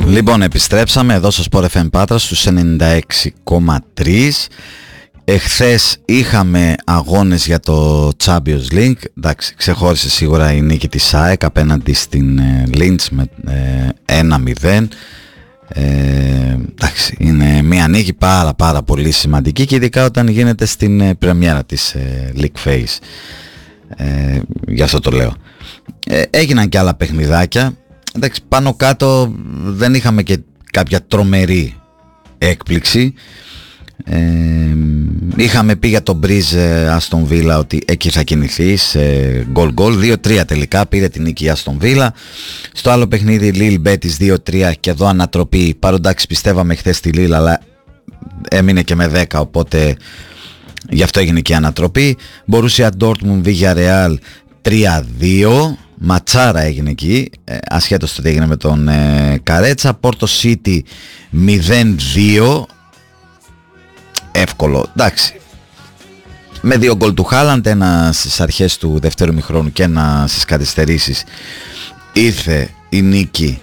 Λοιπόν, επιστρέψαμε εδώ στο Sport FM Πάτρα στους 96,3. Εχθές είχαμε αγώνες για το Champions League. Εντάξει, ξεχώρισε σίγουρα η νίκη της ΑΕΚ απέναντι στην Linz με 1-0. Εντάξει, είναι μια νίκη πάρα πολύ σημαντική και ειδικά όταν γίνεται στην πρεμιέρα της League Phase. Γι' αυτό το λέω. Έγιναν και άλλα παιχνιδάκια. Εντάξει, πάνω κάτω δεν είχαμε και κάποια τρομερή έκπληξη. Είχαμε πει για τον Μπριζ Άστον Βίλα ότι εκεί θα κινηθεί σε γκολ. 2-3 τελικά πήρε την νίκη Άστον Βίλα. Στο άλλο παιχνίδι Λίλ Μπέτις 2-3 και εδώ ανατροπή. Παρόντάξει πιστεύαμε χθες τη Λίλ, αλλά έμεινε και με 10, οπότε γι' αυτό έγινε και η ανατροπή. Μπορούσια Ντόρτμουντ Βιγιαρεάλ 3-2. Ματσάρα έγινε εκεί, ασχέτως το τι έγινε με τον Καρέτσα. Πόρτο Σίτι 0-2. Εύκολο, εντάξει. Με 2 γκολ του Χάλαντ, ένα στις αρχές του δεύτερου ημιχρόνου και ένα στις καθυστερήσεις, ήρθε η νίκη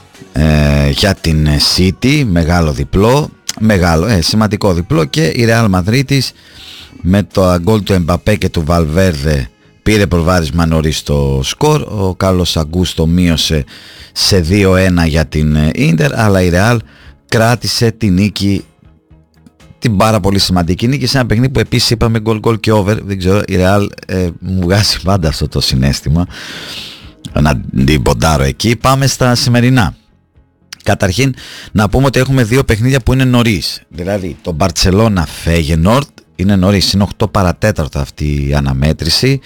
για την City. Μεγάλο διπλό, σημαντικό διπλό. Και η Ρεάλ Μαδρίτης με το γκολ του Εμπαπέ και του Βαλβέρδε πήρε προβάδισμα νωρίς στο σκορ. Ο Κάρλος Αγκούστο μείωσε σε 2-1 για την Ίντερ, αλλά η Ρεάλ κράτησε τη νίκη, την πάρα πολύ σημαντική νίκη, σε ένα παιχνίδι που επίσης είπαμε γκολ και over. Δεν ξέρω, η Real μου βγάζει πάντα αυτό το συναίσθημα να την ποντάρω εκεί. Πάμε στα σημερινά. Καταρχήν να πούμε ότι έχουμε 2 παιχνίδια που είναι νωρίς. Δηλαδή το Barcelona Feyenoord είναι νωρίς, είναι 8 παρατέταρτο αυτή η αναμέτρηση.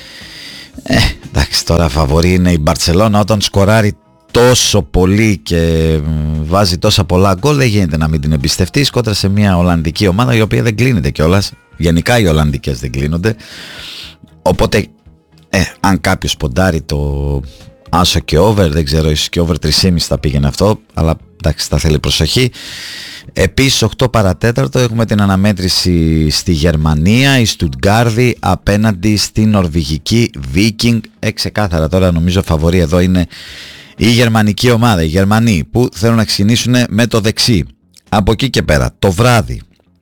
Εντάξει, τώρα φαβορί είναι η Barcelona. Όταν σκοράρει τόσο πολύ και βάζει τόσα πολλά γκολ, δεν γίνεται να μην την εμπιστευτείς κόντρα σε μια Ολλανδική ομάδα η οποία δεν κλείνεται κιόλας. Γενικά οι Ολλανδικές δεν κλείνονται. Οπότε αν κάποιος ποντάρει το άσο και over, δεν ξέρω, ίσως και over 3,5 θα πήγαινε αυτό, αλλά εντάξει, θα θέλει προσοχή. Επίσης 8 παρατέταρτο έχουμε την αναμέτρηση στη Γερμανία, η Στουτγκάρδη απέναντι στην νορβηγική Viking. Ξεκάθαρα τώρα νομίζω φαβορί εδώ είναι η γερμανική ομάδα, οι Γερμανοί που θέλουν να ξεκινήσουν με το δεξί. Από εκεί και πέρα το βράδυ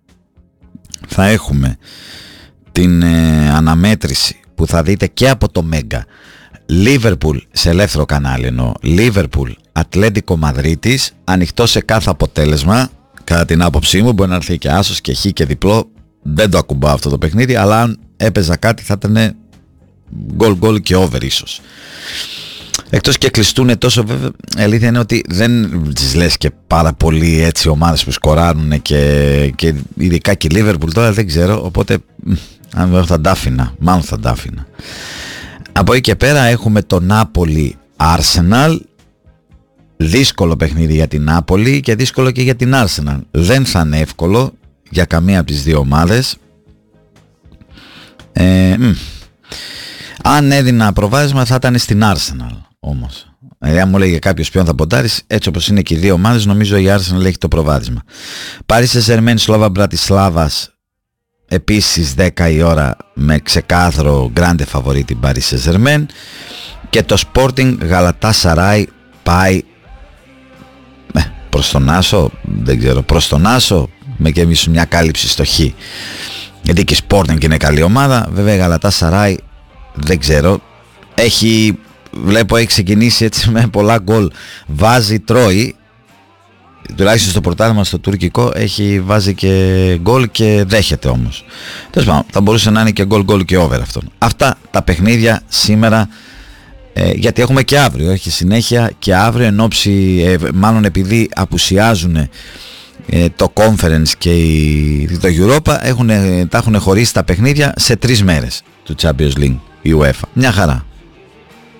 θα έχουμε την αναμέτρηση που θα δείτε και από το Μέγκα, Liverpool σε ελεύθερο κανάλι, ενώ Liverpool Ατλέντικο Μαδρίτης, ανοιχτό σε κάθε αποτέλεσμα. Κατά την άποψή μου μπορεί να έρθει και άσος και χ και διπλό, δεν το ακουμπάω αυτό το παιχνίδι, αλλά αν έπαιζα κάτι θα ήταν γκολ και over ίσως. Εκτός και κλειστούν τόσο, βέβαια, η αλήθεια είναι ότι δεν τις λες και πάρα πολύ έτσι ομάδες που σκοράρουν και ειδικά και η Liverpool τώρα δεν ξέρω, οπότε αν θα τα άφηνα, μάλλον θα τα άφηνα. Από εκεί και πέρα έχουμε το Νάπολη Arsenal. Δύσκολο παιχνίδι για την Νάπολη και δύσκολο και για την Arsenal. Δεν θα είναι εύκολο για καμία από τις δύο ομάδες. Αν έδινα προβάδισμα θα ήταν στην Arsenal όμως. Αν μου λέγε κάποιος ποιον θα ποντάρεις, έτσι όπως είναι και οι δύο ομάδες, νομίζω η Arsenal έχει το προβάδισμα. Paris Saint-Germain Σλόβα Μπρατισλάβας επίσης 10 η ώρα με ξεκάθαρο grande favorite την Paris Saint-Germain. Και το Sporting Galatasaray πάει προς τον Άσο, δεν ξέρω, προς τον Άσο με και εμείς μια κάλυψη στο Χ. Γιατί και η Sporting είναι καλή ομάδα. Βέβαια η Galatasaray δεν ξέρω, βλέπω έχει ξεκινήσει έτσι με πολλά γκολ, βάζει, τρώει, τουλάχιστον στο πρωτάθλημα στο τουρκικό βάζει και γκολ και δέχεται όμως. Τέλος πάντων, θα μπορούσε να είναι και γκολ και over αυτόν. Αυτά τα παιχνίδια σήμερα, γιατί έχουμε και αύριο, έχει συνέχεια και αύριο εν ώψη, μάλλον επειδή απουσιάζουν το Conference και το Europa, τα έχουν χωρίσει τα παιχνίδια σε 3 μέρες του Champions League, η UEFA. Μια χαρά.